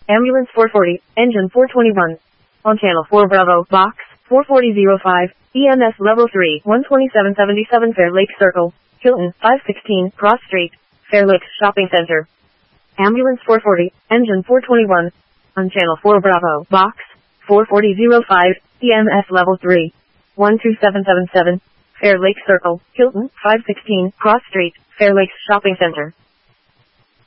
Ambulance 440, engine 421. On channel 4 Bravo, box 44005, EMS level 3, 12777 Fair Lake Circle, Hilton, 516, Cross Street, Fair Lakes Shopping Center. Ambulance 440, engine 421. On channel 4 Bravo, box 44005, EMS level 3, 12777, Fair Lake Circle, Hilton, 516, Cross Street, Fair Lakes Shopping Center.